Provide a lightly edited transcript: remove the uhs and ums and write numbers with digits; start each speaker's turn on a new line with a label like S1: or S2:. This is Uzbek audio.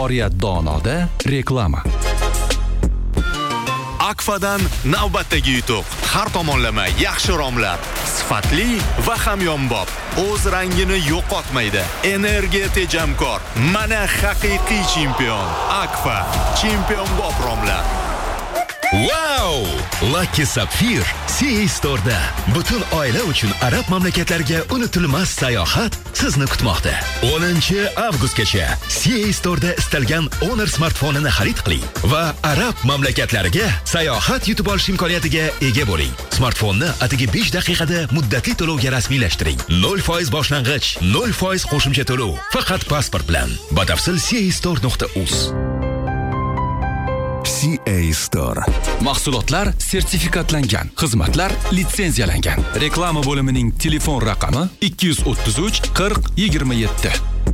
S1: Oriyat Donoda reklama.
S2: Akfadan navbatdagi yutuq. Har tomonlama yaxshi romlar, sifatli va hamyonbop. O'z rangini yo'qotmaydi. Energiya tejamkor. Mana haqiqiy chempion. Akfa, chempionbop romlar.
S3: Wow! Lucky Sapphire CA Store'da butun oila uchun arab mamlakatlariga unutilmas sayohat sizni kutmoqda. 10-avgustgacha CA Store'da istalgan Honor smartfonini xarid qiling va arab mamlakatlariga sayohat yutib olish imkoniyatiga ega bo'ling. Smartfonni atigi 5 daqiqada muddatli to'lovga rasmiylashtiring. 0% boshlang'ich, 0% qo'shimcha to'lov. Faqat pasport bilan. Batafsil castore.uz.
S4: CA Store.
S1: Mahsulotlar sertifikatlangan, xizmatlar litsenziyalangan. Reklama bo'limining telefon raqami 233 40 27.